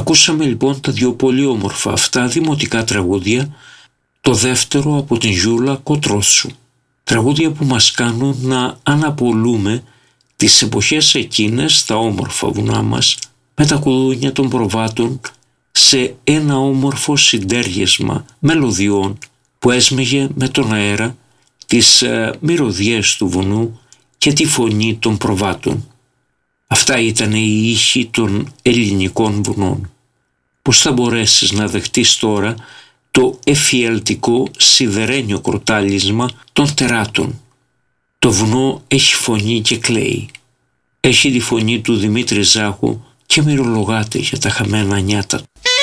Ακούσαμε λοιπόν τα δύο πολύ όμορφα αυτά δημοτικά τραγούδια, το δεύτερο από την Γιούλα Κοτρόσου. Τραγούδια που μας κάνουν να αναπολούμε τις εποχές εκείνες στα όμορφα βουνά μας με τα κουδούνια των προβάτων σε ένα όμορφο συντέργεσμα μελωδιών που έσμεγε με τον αέρα τις μυρωδιές του βουνού και τη φωνή των προβάτων. Αυτά ήταν οι ήχοι των ελληνικών βουνών. Πώς θα μπορέσεις να δεχτείς τώρα το εφιαλτικό σιδερένιο κροτάλισμα των τεράτων? Το βουνό έχει φωνή και κλαίει. Έχει τη φωνή του Δημήτρη Ζάχου και μυρολογάται για τα χαμένα νιάτα.